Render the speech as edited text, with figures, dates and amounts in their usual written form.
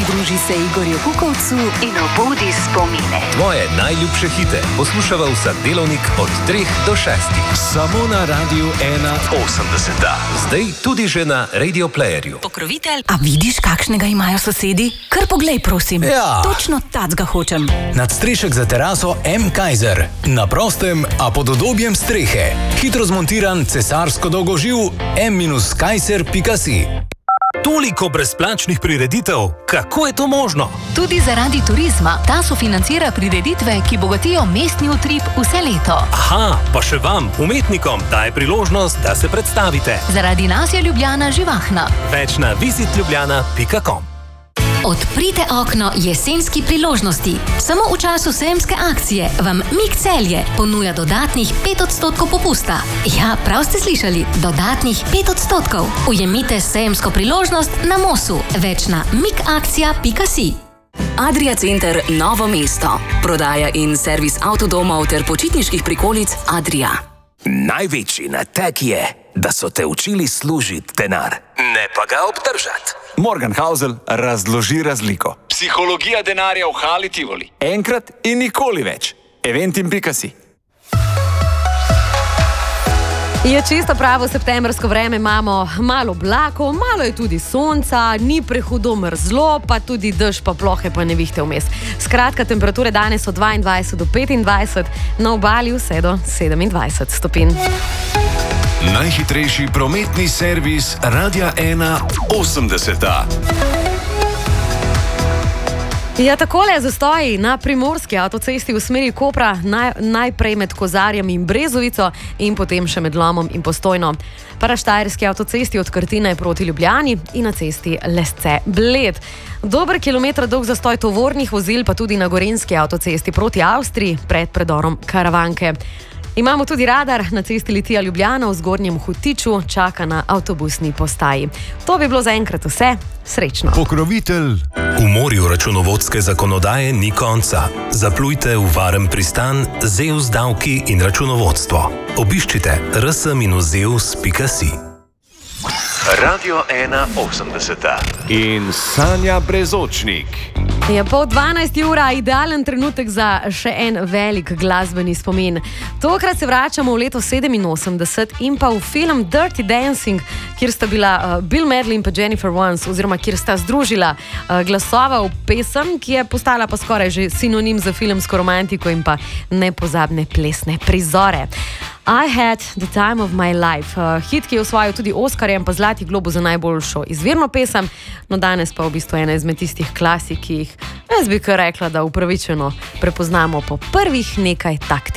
Pridruži se Igorju Kukovcu in obudi spomine. Tvoje najljubše hite poslušava vsak delovnik od 3 do 6. Samo na Radiu 81. Zdaj tudi že na Radio Playerju. Pokrovitelj. A vidiš, kakšnega imajo sosedi? Kar poglej, prosim. Ja. Točno tacga hočem. Nadstrešek za teraso M. Kaiser. Na prostem, a pod udobjem strehe. Hitro zmontiran cesarsko dolgoživ m-kaiser.si. Toliko brezplačnih prireditev, kako je to možno? Tudi zaradi turizma. Ta sofinancira prireditve, ki bogatijo mestni utrip vse leto. Aha, pa še vam, umetnikom, daje priložnost, da se predstavite. Zaradi nas je Ljubljana živahna. Več na visitljubljana.com. Odprite okno jesenski priložnosti. Samo v času sejemske akcije vam Mik Celje ponuja dodatnih 5% popusta. Ja, prav ste slišali, dodatnih 5%. Ujemite sejemsko priložnost na Mosu. Več na mikakcija.si. Adria Center Novo mesto. Prodaja in servis avtodomov ter počitniških prikolic Adria. Največji nateg je, da so te učili služiti denar, ne pa ga obdržati. Morgan Housel razloži razliko. Psihologija denarja v Hali Tivoli. Enkrat in nikoli več. Eventim.si. Je čisto pravo septembrsko vreme, imamo malo oblakov, malo je tudi sonca, ni prehudo mrzlo, pa tudi dež pa plohe pa nevihte vmes. Skratka, temperature danes od 22 do 25, na obali vse do 27 stopinj. Najhitrejši prometni servis Radia 81. Ja, takole zastoji na primorski avtocesti v smeri Kopra, najprej med Kozarjem in Brezovico in potem še med Lomom in Postojno. Pa na štajerski avtocesti od Krtine proti Ljubljani in na cesti Lesce-Bled. Dober kilometer dolg zastoj tovornih vozil pa tudi na gorenjski avtocesti proti Avstriji pred predorom Karavanke. Imamo tudi radar na cesti Litija Ljubljana v Zgornjem Hotiču, čaka na avtobusni postaji. To bi bilo zaenkrat vse. Srečno. Pokrovitelj. V morju računovodske zakonodaje ni konca. Zaplujte v varen pristan Zeus davki in računovodstvo. Obiščite rs-zeus.si. Radio 81. In Sanja Brezočnik. Je 11:30, idealen trenutek za še en velik glasbeni spomin. Tokrat se vračamo v leto 87 in pa v film Dirty Dancing, kjer sta bila Bill Medley in pa Jennifer Warnes, oziroma kjer sta združila glasova v pesem, ki je postala pa skoraj že sinonim za filmsko romantiko in pa nepozabne plesne prizore. I Had the Time of My Life. Hit, ki je osvojil tudi Oskarja in pa Zlati globus za najboljšo izvirno pesem, no danes pa v bistvu ena izmed tistih klasik, ki jih jaz bi kar rekla, da upravičeno prepoznamo po prvih nekaj taktih.